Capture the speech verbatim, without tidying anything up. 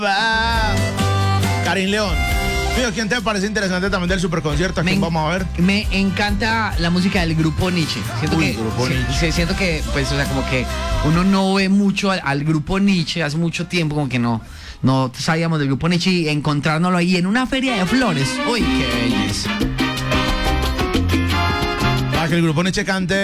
Karim León. Mío, ¿quién te parece interesante también del superconcierto? ¿A quién Me- vamos a ver? Me encanta la música del grupo Nietzsche. Siento Uy, que, grupo sí, Nietzsche. sí, siento que, pues, o sea, como que uno no ve mucho al, al grupo Nietzsche hace mucho tiempo, como que no, no sabíamos del grupo Nietzsche y encontrárnoslo ahí en una feria de flores. Uy, qué belleza. Para que el grupo Nietzsche cante